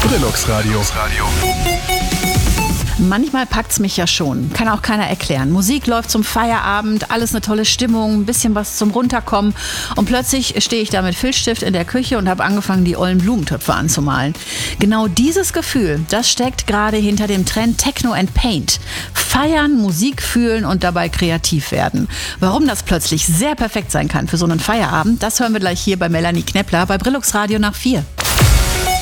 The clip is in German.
Brillux Radio. Manchmal packt's mich ja schon, kann auch keiner erklären. Musik läuft zum Feierabend, alles eine tolle Stimmung, ein bisschen was zum Runterkommen und plötzlich stehe ich da mit Filzstift in der Küche und habe angefangen, die ollen Blumentöpfe anzumalen. Genau dieses Gefühl, das steckt gerade hinter dem Trend Techno and Paint. Feiern, Musik fühlen und dabei kreativ werden. Warum das plötzlich sehr perfekt sein kann für so einen Feierabend, das hören wir gleich hier bei Melanie Knepler bei Brillux Radio nach 4.